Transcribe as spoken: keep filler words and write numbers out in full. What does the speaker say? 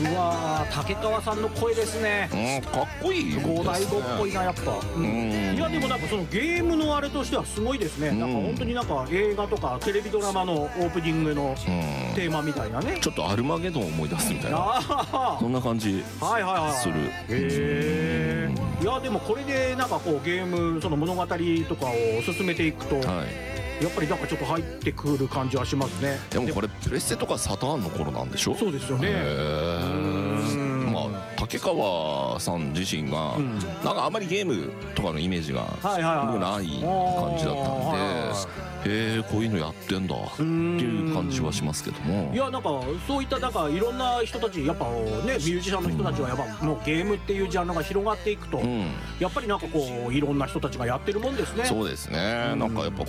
うわー、竹川さんの声ですね。 うん、かっこいいですね。 五大悟っぽいなやっぱ、うん、いやでもなんかそのゲームのあれとしてはすごいですね、うん、なんか本当になんか映画とかテレビドラマのオープニングのテーマみたいなね、 ちょっとアルマゲドンを思い出すみたいなそんな感じする。 はいはいはい、へえ。いやでもこれでなんかこうゲームその物語とかを進めていくと、はい、やっぱりなんかちょっと入ってくる感じはしますね。 でもこれプレステとかサターンの頃なんでしょ。 そうですよね。 まあ竹川さん自身が、うん、なんかあんまりゲームとかのイメージがない感じだったんで、へえこういうのやってんだっていう感じはしますけども、 いやなんかそういったなんかいろんな人たちやっぱねミュージシャンの人たちはやっぱもうゲームっていうジャンルが広がっていくと、うん、やっぱりなんかこういろんな人たちがやってるもんですね。 そうですね、うん、なんかやっぱこ